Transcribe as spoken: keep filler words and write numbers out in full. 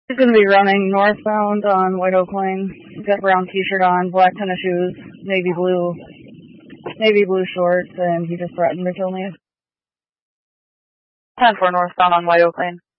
He's going to be running northbound on White Oak Lane. He's got brown t-shirt on, black tennis shoes, navy blue, navy blue shorts, and he just threatened to kill me. ten four northbound on White Oak Lane.